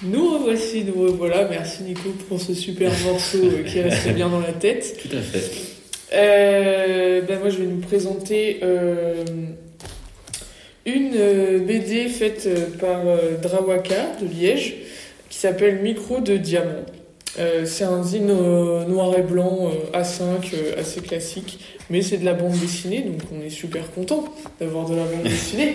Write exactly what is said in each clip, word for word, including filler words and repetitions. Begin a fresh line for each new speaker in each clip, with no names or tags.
Nous revoici, nous revoilà. Merci Nico pour ce super morceau euh, qui reste bien dans la tête.
Tout à fait.
Euh, ben moi je vais nous présenter euh, une euh, B D faite euh, par euh, Drawaka de Liège qui s'appelle Micro de diamant. Euh, c'est un zine euh, noir et blanc euh, A cinq euh, assez classique, mais c'est de la bande dessinée, donc on est super content d'avoir de la bande dessinée.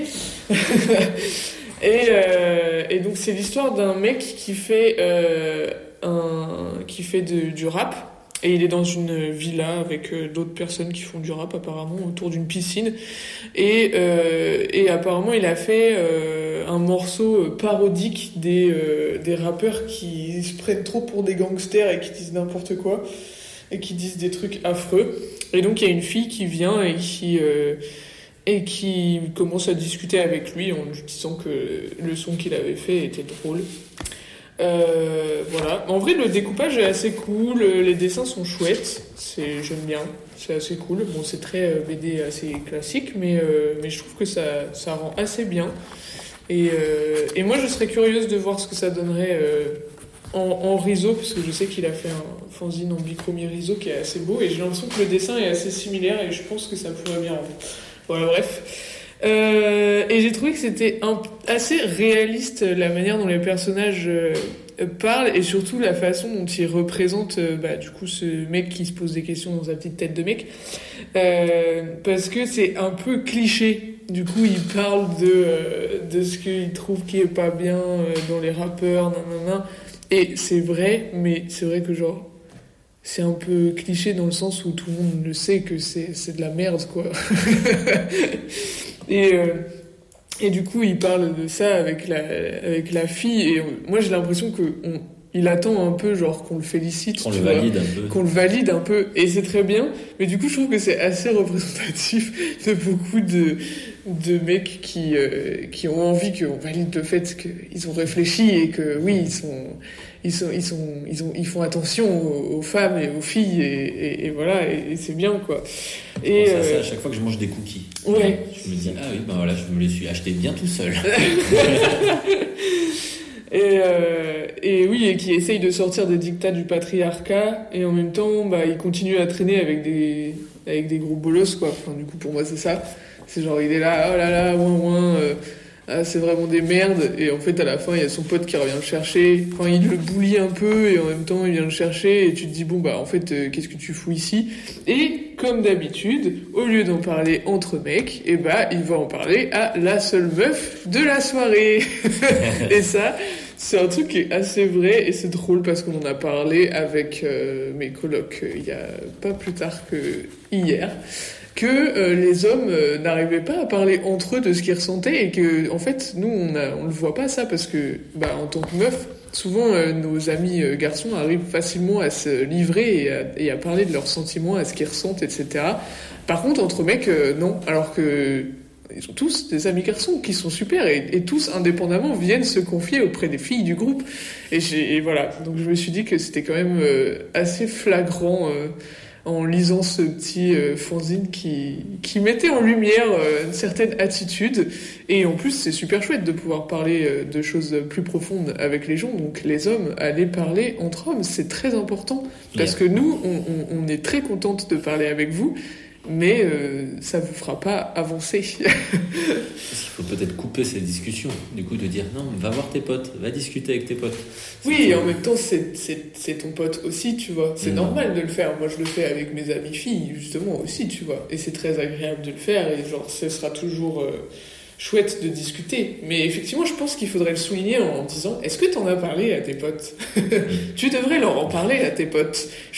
et, euh, et donc c'est l'histoire d'un mec qui fait euh, un qui fait de, du rap, et il est dans une villa avec euh, d'autres personnes qui font du rap apparemment autour d'une piscine, et euh, et apparemment il a fait euh, un morceau parodique des euh, des rappeurs qui se prennent trop pour des gangsters et qui disent n'importe quoi et qui disent des trucs affreux. Et donc il y a une fille qui vient et qui euh, et qui commence à discuter avec lui en lui disant que le son qu'il avait fait était drôle. Euh, voilà. En vrai, le découpage est assez cool, les dessins sont chouettes, c'est, j'aime bien, c'est assez cool. Bon, c'est très euh, B D assez classique, mais, euh, mais je trouve que ça, ça rend assez bien. Et, euh, et moi, je serais curieuse de voir ce que ça donnerait euh, en, en riso, parce que je sais qu'il a fait un fanzine en bichromie riso qui est assez beau, et j'ai l'impression que le dessin est assez similaire, et je pense que ça pourrait bien rendre. Voilà, bref. Euh, et j'ai trouvé que c'était un, assez réaliste la manière dont les personnages euh, parlent, et surtout la façon dont ils représentent euh, bah, du coup ce mec qui se pose des questions dans sa petite tête de mec, euh, parce que c'est un peu cliché. Du coup il parle de, euh, de ce qu'il trouve qui est pas bien euh, dans les rappeurs, nanana, et c'est vrai, mais c'est vrai que genre c'est un peu cliché dans le sens où tout le monde le sait que c'est, c'est de la merde, quoi. et, euh, et du coup, il parle de ça avec la, avec la fille. Et on, moi, j'ai l'impression qu'il attend un peu, genre, qu'on le félicite.
Qu'on
tu
le
vois,
valide un peu.
Qu'on le valide un peu. Et c'est très bien. Mais du coup, je trouve que c'est assez représentatif de beaucoup de, de mecs qui, euh, qui ont envie qu'on valide le fait qu'ils ont réfléchi et que, oui, ils sont... Ils, sont, ils, sont, ils, ont, ils font attention aux, aux femmes et aux filles, et, et, et voilà, et, et c'est bien, quoi.
Et je pense à ça à chaque fois que je mange des cookies.
Ouais.
Je me dis, ah oui, ben voilà, je me les suis achetés bien tout seul.
et, euh, et oui, et qui essaye de sortir des dictats du patriarcat, et en même temps, bah, il continue à traîner avec des, avec des gros bolosses, quoi. Enfin, du coup, pour moi, c'est ça. C'est genre, il est là, oh là là, ouin ouin, euh, ah, c'est vraiment des merdes, et en fait à la fin il y a son pote qui revient le chercher, enfin il le bully un peu et en même temps il vient le chercher, et tu te dis bon bah en fait euh, qu'est-ce que tu fous ici, et comme d'habitude au lieu d'en parler entre mecs, et bah il va en parler à la seule meuf de la soirée. Et ça c'est un truc qui est assez vrai, et c'est drôle parce qu'on en a parlé avec euh, mes colocs euh, il y a pas plus tard que hier, que euh, les hommes euh, n'arrivaient pas à parler entre eux de ce qu'ils ressentaient, et que en fait nous on a, on le voit pas ça, parce que bah en tant que meuf souvent euh, nos amis euh, garçons arrivent facilement à se livrer et à, et à parler de leurs sentiments, à ce qu'ils ressentent, etc. Par contre entre mecs euh, non, alors que ils ont tous des amis garçons qui sont super, et, et tous indépendamment viennent se confier auprès des filles du groupe, et, j'ai, et voilà, donc je me suis dit que c'était quand même euh, assez flagrant euh, en lisant ce petit euh, fanzine qui, qui mettait en lumière euh, une certaine attitude. Et en plus, c'est super chouette de pouvoir parler euh, de choses plus profondes avec les gens. Donc les hommes, allez parler entre hommes, c'est très important. Parce que nous, on, on, on est très contente de parler avec vous, mais euh, ça vous fera pas avancer.
Il faut peut-être couper cette discussion, du coup, de dire non, va voir tes potes, va discuter avec tes potes. C'est
oui, et
tout.
en même temps, c'est, c'est, c'est ton pote aussi, tu vois. C'est
Mmh.
normal de le faire. Moi, je le fais avec mes amies filles, justement, aussi, tu vois. Et c'est très agréable de le faire, et genre, ce sera toujours euh, chouette de discuter. Mais effectivement, je pense qu'il faudrait le souligner en disant, est-ce que t'en as parlé à tes potes? Tu devrais leur en parler à tes potes.